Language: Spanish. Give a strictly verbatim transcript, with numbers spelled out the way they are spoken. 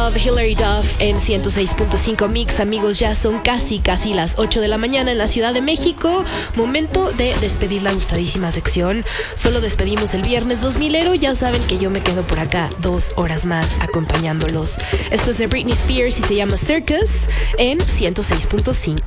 Love, Hilary Duff en ciento seis punto cinco Mix. Amigos, ya son casi, casi las ocho de la mañana en la Ciudad de México. Momento de despedir la gustadísima sección. Solo despedimos el viernes dos milero. Ya saben que yo me quedo por acá dos horas más acompañándolos. Esto es de Britney Spears y se llama Circus en ciento seis punto cinco.